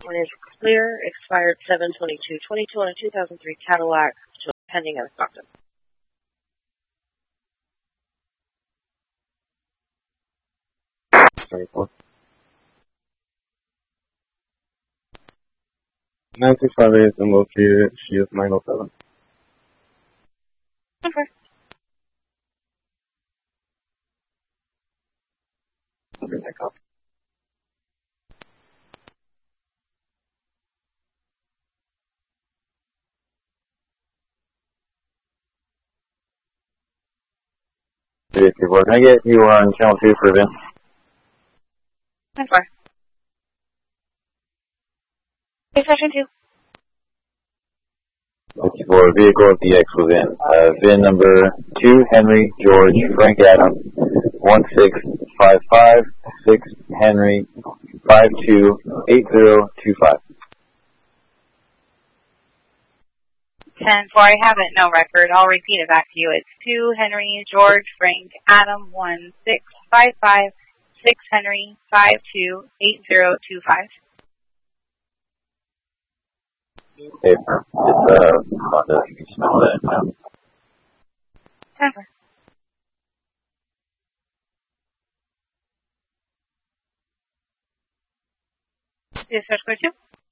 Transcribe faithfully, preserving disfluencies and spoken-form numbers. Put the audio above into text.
One is clear, expired seven twenty-two twenty-two on a two thousand three Cadillac, pending at Stockton. twenty-four. nine six five eight is located. She is nine oh seven. Okay. Can I get you on channel two for event? I'm sorry. Hey, session two. It's for vehicle of D X within. Uh, V I N number two, Henry, George, Frank Adam, one six five five, six, Henry, five two, eight zero two five. ten four, I have it, no record. I'll repeat it back to you. It's two, Henry, George, Frank, Adam, one six five five, six, Henry, five two, eight zero two five. Hey, it's, uh, Honda, you can smell that now. ten four. Is this two?